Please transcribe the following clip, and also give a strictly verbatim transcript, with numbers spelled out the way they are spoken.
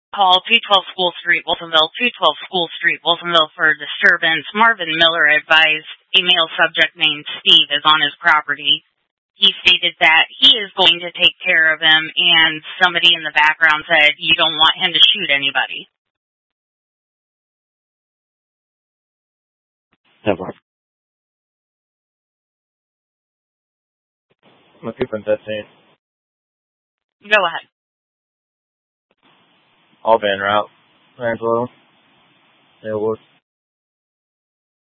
Call two twelve School Street, Wilsonville, two twelve School Street, Wilsonville for a disturbance. Marvin Miller advised a male subject named Steve is on his property. He stated that he is going to take care of him, and somebody in the background said, you don't want him to shoot anybody. Never. I'm a keeping fifteen. Go ahead. All van route. Angelo. Yeah,